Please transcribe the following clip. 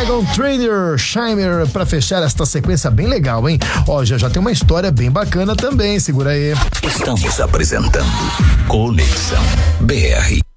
Megan Trainor, Shimer, pra fechar esta sequência bem legal, hein? Ó, já tem uma história bem bacana também, segura aí. Estamos apresentando Conexão BR.